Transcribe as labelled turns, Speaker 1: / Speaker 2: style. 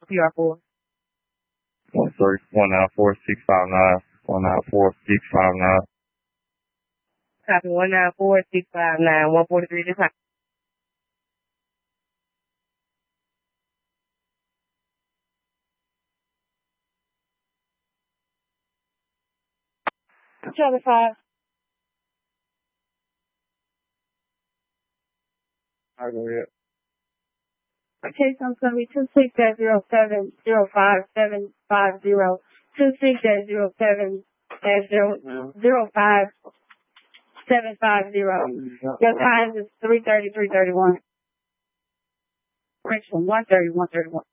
Speaker 1: PR4.
Speaker 2: 194-659. 194-659.
Speaker 1: Copy 194-659. 143 decline. Charlie 5.
Speaker 2: All right, go ahead.
Speaker 1: Okay, so it's going to be 26-07-05750. 26-07-05750. Your time is 3:30, 3:31. Correction, 1:30, 1:31.